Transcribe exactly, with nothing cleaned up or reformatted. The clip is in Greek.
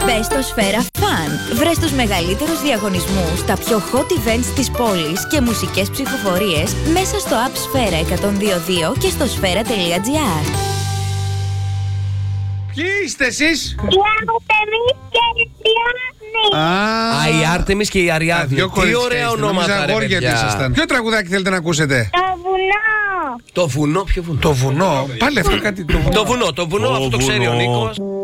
Μπες στο Σφαίρα Fun. Βρες τους μεγαλύτερους διαγωνισμούς, τα πιο hot events της πόλης και μουσικές ψηφοφορίες μέσα στο app Σφαίρα εκατόν δύο δύο και στο σφαίρα τελεία τζι άρ. Ποιοι είστε εσείς? Η Άρτεμις και η Αριάδνη. Α, η Άρτεμις και η Αριάδνη. Τι ωραία ονόματα, ρε παιδιά. Ποιο τραγουδάκι θέλετε να ακούσετε? Το βουνό. Το βουνό, ποιο βουνό? Το βουνό. Πάλι αυτό κάτι. Το βουνό. Το βουνό, το βουνό, αυτό το ξέρει ο Νίκος.